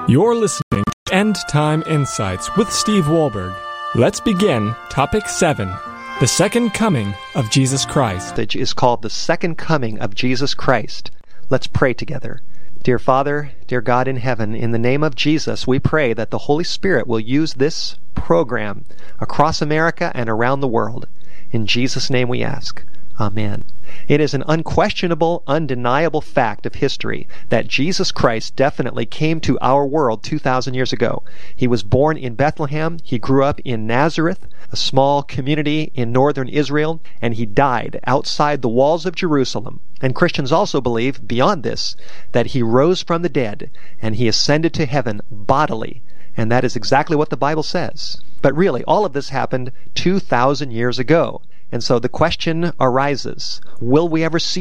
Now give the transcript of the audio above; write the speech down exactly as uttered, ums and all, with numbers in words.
You're listening to End Time Insights with Steve Wahlberg. Let's begin Topic seven, the Second Coming of Jesus Christ. It is called the Second Coming of Jesus Christ. Let's pray together. Dear Father, dear God in heaven, in the name of Jesus, we pray that the Holy Spirit will use this program across America and around the world. In Jesus' name we ask. Amen. It is an unquestionable, undeniable fact of history that Jesus Christ definitely came to our world two thousand years ago. He was born in Bethlehem. He grew up in Nazareth, a small community in northern Israel, and he died outside the walls of Jerusalem. And Christians also believe, beyond this, that he rose from the dead and he ascended to heaven bodily. And that is exactly what the Bible says. But really, all of this happened two thousand years ago. And so the question arises, will we ever see